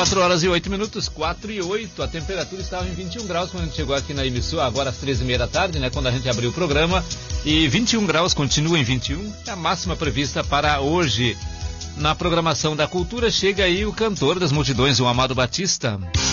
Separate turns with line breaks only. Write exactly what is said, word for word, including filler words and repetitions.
quatro horas e oito minutos, quatro e oito. A temperatura estava em vinte e um graus quando a gente chegou aqui na emissora, agora às treze e meia da tarde, né? Quando a gente abriu o programa. E vinte e um graus, continua em vinte e um. É a máxima prevista para hoje. Na programação da cultura chega aí o cantor das multidões, o Amado Batista.